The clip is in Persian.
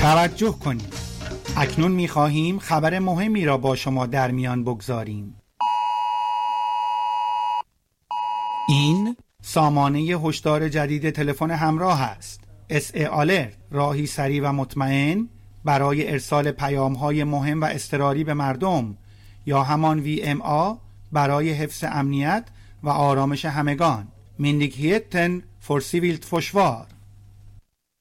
توجه کنید. اکنون می‌خواهیم خبر مهمی را با شما در میان بگذاریم. این سامانه هشدار جدید تلفن همراه است. SA Alert، راهی سریع و مطمئن برای ارسال پیام‌های مهم و اضطراری به مردم، یا همان VMA برای حفظ امنیت و آرامش همگان. Myndigheten för civilt försvar.